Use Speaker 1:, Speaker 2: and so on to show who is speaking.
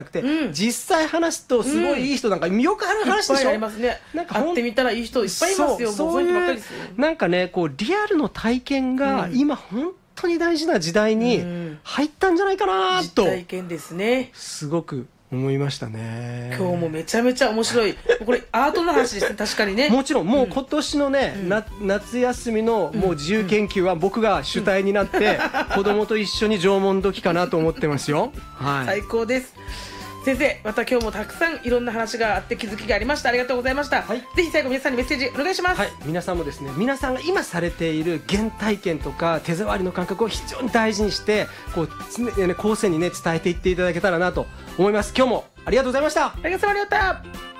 Speaker 1: くて、
Speaker 2: うん、
Speaker 1: 実際話すとすごいいい人なんかよくある話でしょ。
Speaker 2: いっぱいありますね。
Speaker 1: なんか
Speaker 2: 会ってみたらいい人いっぱいいますよ。
Speaker 1: そういうなんかね、こうリアルの体験が今本当に大事な時代に入ったんじゃないかなと、
Speaker 2: 体験ですね。
Speaker 1: すごく思いましたね。
Speaker 2: 今日もめちゃめちゃ面白い。これアートの話ですね。確かにね。
Speaker 1: もちろんもう今年のね、夏休みのもう自由研究は僕が主体になって、子供と一緒に縄文土器かなと思ってますよ。はい。
Speaker 2: 最高です。先生、また今日もたくさんいろんな話があって気づきがありました。ありがとうございました。はい、ぜひ最後皆さんにメッセージお願いします。
Speaker 1: はい、皆さんもですね、皆さんが今されている原体験とか手触りの感覚を非常に大事にして、こう常にね後世にね伝えていっていただけたらなと思います。今日もありがとうございました。
Speaker 2: ありがとうございました。